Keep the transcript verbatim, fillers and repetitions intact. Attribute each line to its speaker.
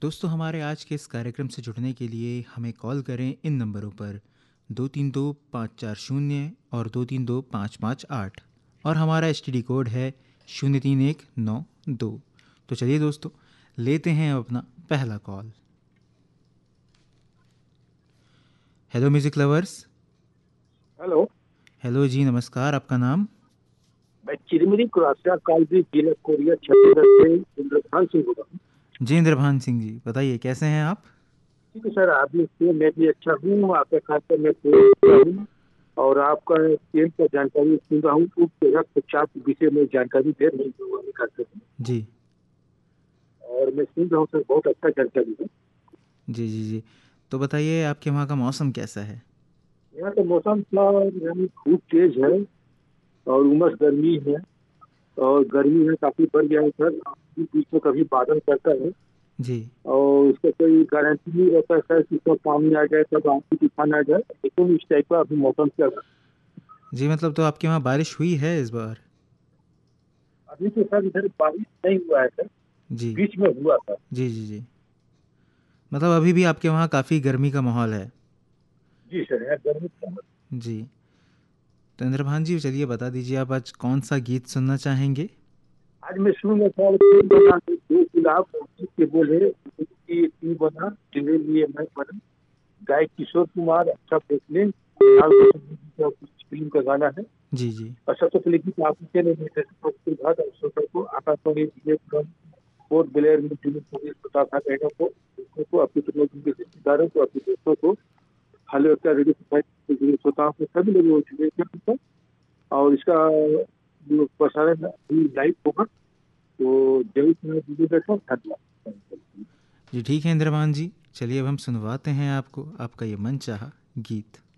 Speaker 1: दोस्तों, हमारे आज के इस कार्यक्रम से जुड़ने के लिए हमें कॉल करें इन नंबरों पर दो तीन दो पाँच चार शून्य और दो तीन दो पाँच पाँच आठ, और हमारा एस टी डी कोड है शून्य तीन एक नौ दो। तो चलिए दोस्तों, लेते हैं अब अपना पहला call. Hello music lovers.
Speaker 2: Hello.
Speaker 1: Hello जी, नमस्कार। आपका नाम?
Speaker 2: मैं चिरमिरी क्रॉसिया कालजी जिला कोरिया छत्तीसगढ़ से इंद्रभान सिंह बोल रहा हूँ।
Speaker 1: जी इंद्रभान सिंह जी, बताइए कैसे हैं आप?
Speaker 2: ठीक है सर, आप भी सुनिए, मैं भी अच्छा हूँ। आपका खासकर मैं फोन किया हूँ और आपका खेल का जानकारी सुन रहा हूँ। उप रक्तचाप के विषय में जानकारी दे रहे हैं करते हैं
Speaker 1: जी
Speaker 2: और मैं सुन रहा हूँ सर, बहुत अच्छा जानकारी है।
Speaker 1: जी जी जी। तो बताइए, आपके वहाँ का मौसम कैसा है?
Speaker 2: यहाँ का मौसम थोड़ा यानी धूप तेज है और उमस गर्मी है और गर्मी है काफी बढ़ गया है सर। बीच में कभी बादल करता है
Speaker 1: जी
Speaker 2: और उसका कोई गारंटी नहीं रहता है सर कि कब पानी आ जाए, कब आंधी तूफान आ जाए, लेकिन इस टाइप का अभी मौसम चल रहा है।
Speaker 1: जी, मतलब तो आपके वहाँ बारिश हुई है इस बार?
Speaker 2: अभी तो सर इधर बारिश नहीं हुआ है सर,
Speaker 1: जी
Speaker 2: बीच में हुआ था।
Speaker 1: जी जी जी। मतलब अभी भी आपके वहाँ काफ़ी गर्मी का माहौल है?
Speaker 2: जी सर, यहाँ गर्मी था।
Speaker 1: जी। तो इंद्रभान जी, चलिए बता दीजिए, आप आज कौन सा गीत सुनना चाहेंगे?
Speaker 2: आज मैं सुनूंगा सर, तीन बना दो गुलाब के बोले कि तीन बना जिन्हें लिए मैं बना, गायक किशोर कुमार। अच्छा देखने फिल्म का गाना है।
Speaker 1: जी जी
Speaker 2: और सबसे पहले गीत आप चले को आकाशवाणी पोर्ट ब्लेयर में जुनून पुलिस बता था बहनों को, दोस्तों को, अपने प्रमोशन के रिश्तेदारों को, अपने दोस्तों को, हेलो का रेडियो सोसाइटी के जुड़े श्रोताओं को, सभी लोगों को जुड़े थे। और इसका जो प्रसारण लाइव होगा तो जरूर मैं वीडियो देखा। धन्यवाद।
Speaker 1: जी। ठीक है इंद्रभान जी, चलिए अब हम सुनवाते हैं आपको आपका ये मनचाहा गीत।